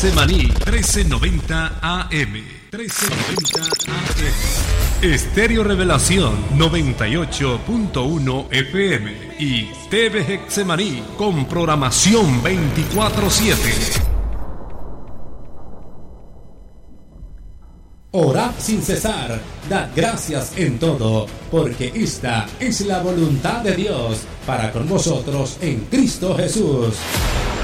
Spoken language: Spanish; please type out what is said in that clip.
Getsemaní 1390 AM. 1390 AM. Estéreo Revelación 98.1 FM y TV Getsemaní con programación 24/7. Orad sin cesar, dad gracias en todo, porque esta es la voluntad de Dios para con vosotros en Cristo Jesús.